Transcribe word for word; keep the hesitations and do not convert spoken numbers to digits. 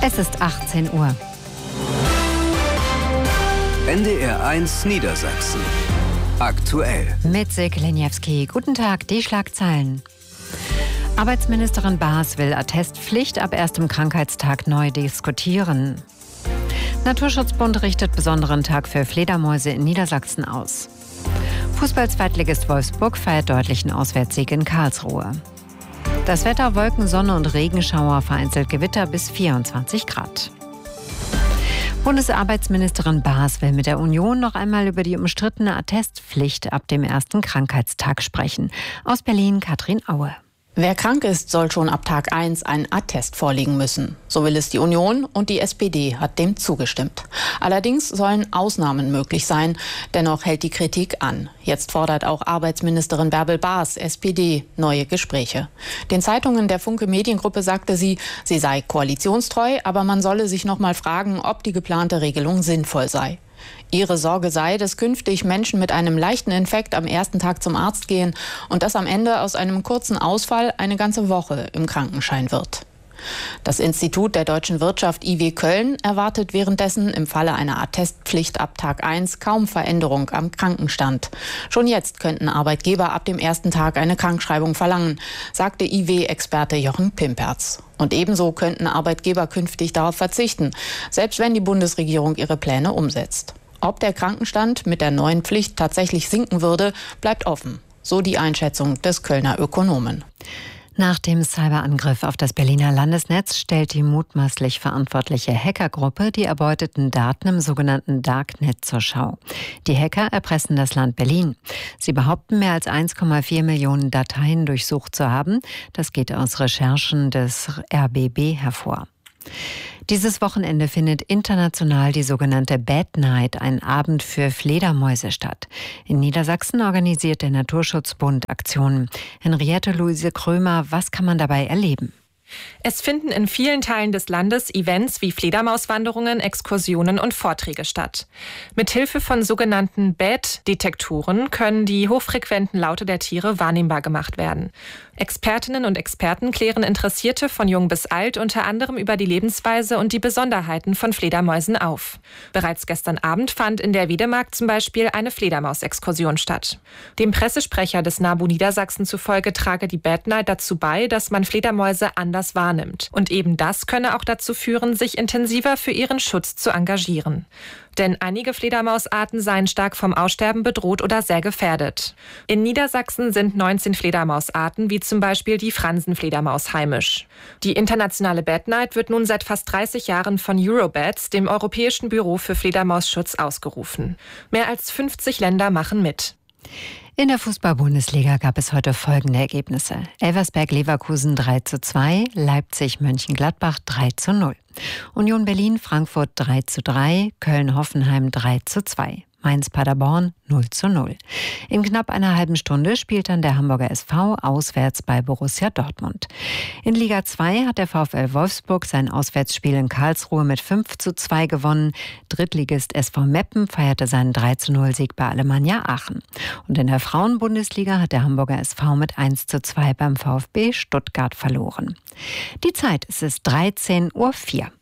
Es ist achtzehn Uhr. N D R eins Niedersachsen. Aktuell. Mit Silke Leniewski. Guten Tag, die Schlagzeilen. Arbeitsministerin Baas will Attestpflicht ab erstem Krankheitstag neu diskutieren. Naturschutzbund richtet besonderen Tag für Fledermäuse in Niedersachsen aus. Fußball-Zweitligist Wolfsburg feiert deutlichen Auswärtssieg in Karlsruhe. Das Wetter: Wolken, Sonne und Regenschauer, vereinzelt Gewitter bis vierundzwanzig Grad. Bundesarbeitsministerin Baas will mit der Union noch einmal über die umstrittene Attestpflicht ab dem ersten Krankheitstag sprechen. Aus Berlin Katrin Aue. Wer krank ist, soll schon ab Tag eins einen Attest vorlegen müssen. So will es die Union, und die S P D hat dem zugestimmt. Allerdings sollen Ausnahmen möglich sein. Dennoch hält die Kritik an. Jetzt fordert auch Arbeitsministerin Bärbel Baas, S P D, neue Gespräche. Den Zeitungen der Funke Mediengruppe sagte sie, sie sei koalitionstreu, aber man solle sich noch mal fragen, ob die geplante Regelung sinnvoll sei. Ihre Sorge sei, dass künftig Menschen mit einem leichten Infekt am ersten Tag zum Arzt gehen und dass am Ende aus einem kurzen Ausfall eine ganze Woche im Krankenschein wird. Das Institut der deutschen Wirtschaft I W Köln erwartet währenddessen im Falle einer Attestpflicht ab Tag eins kaum Veränderung am Krankenstand. Schon jetzt könnten Arbeitgeber ab dem ersten Tag eine Krankschreibung verlangen, sagte I W-Experte Jochen Pimperz. Und ebenso könnten Arbeitgeber künftig darauf verzichten, selbst wenn die Bundesregierung ihre Pläne umsetzt. Ob der Krankenstand mit der neuen Pflicht tatsächlich sinken würde, bleibt offen. So die Einschätzung des Kölner Ökonomen. Nach dem Cyberangriff auf das Berliner Landesnetz stellt die mutmaßlich verantwortliche Hackergruppe die erbeuteten Daten im sogenannten Darknet zur Schau. Die Hacker erpressen das Land Berlin. Sie behaupten, mehr als eins Komma vier Millionen Dateien durchsucht zu haben. Das geht aus Recherchen des R B B hervor. Dieses Wochenende findet international die sogenannte Bat Night, ein Abend für Fledermäuse, statt. In Niedersachsen organisiert der Naturschutzbund Aktionen. Henriette Luise Krömer, was kann man dabei erleben? Es finden in vielen Teilen des Landes Events wie Fledermauswanderungen, Exkursionen und Vorträge statt. Mithilfe von sogenannten Bat-Detektoren können die hochfrequenten Laute der Tiere wahrnehmbar gemacht werden. Expertinnen und Experten klären Interessierte von jung bis alt unter anderem über die Lebensweise und die Besonderheiten von Fledermäusen auf. Bereits gestern Abend fand in der Wedemark zum Beispiel eine Fledermausexkursion statt. Dem Pressesprecher des NABU Niedersachsen zufolge trage die Bat Night dazu bei, dass man Fledermäuse anders wahrnimmt. Und eben das könne auch dazu führen, sich intensiver für ihren Schutz zu engagieren. Denn einige Fledermausarten seien stark vom Aussterben bedroht oder sehr gefährdet. In Niedersachsen sind neunzehn Fledermausarten, wie zum Beispiel die Fransenfledermaus, heimisch. Die internationale Bat Night wird nun seit fast dreißig Jahren von Eurobats, dem Europäischen Büro für Fledermausschutz, ausgerufen. Mehr als fünfzig Länder machen mit. In der Fußball-Bundesliga gab es heute folgende Ergebnisse: Elversberg-Leverkusen drei zu zwei, Leipzig-Mönchengladbach drei zu null, Union Berlin-Frankfurt drei zu drei, Köln-Hoffenheim drei zu zwei. Mainz-Paderborn null zu null. In knapp einer halben Stunde spielt dann der Hamburger S V auswärts bei Borussia Dortmund. In Liga zwei hat der VfL Wolfsburg sein Auswärtsspiel in Karlsruhe mit fünf zu zwei gewonnen. Drittligist S V Meppen feierte seinen drei zu null Sieg bei Alemannia Aachen. Und in der Frauen-Bundesliga hat der Hamburger S V mit eins zu zwei beim VfB Stuttgart verloren. Die Zeit ist es dreizehn Uhr vier.